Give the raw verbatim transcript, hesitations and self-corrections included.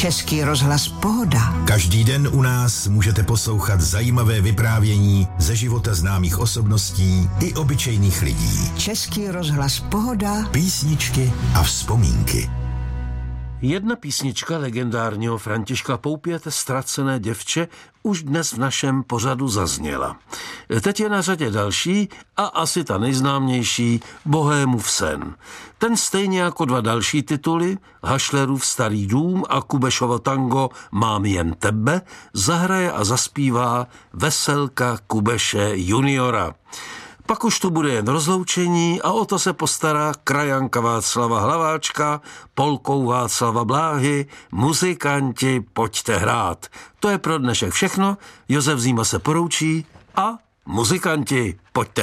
Český rozhlas Pohoda. Každý den u nás můžete poslouchat zajímavé vyprávění ze života známých osobností i obyčejných lidí. Český rozhlas Pohoda. Písničky a vzpomínky. Jedna písnička legendárního Františka Poupěte, Ztracené děvče, už dnes v našem pořadu zazněla. Teď je na řadě další a asi ta nejznámější, Bohémův sen. Ten stejně jako dva další tituly, Hašlerův Starý dům a Kubešovo tango Mám jen tebe, zahraje a zaspívá Veselka Kubeše juniora. Pak už tu bude jen rozloučení a o to se postará krajanka Václava Hlaváčka, polkou Václava Bláhy, muzikanti, pojďte hrát. To je pro dnešek všechno, Josef Zíma se poroučí a muzikanti, pojďte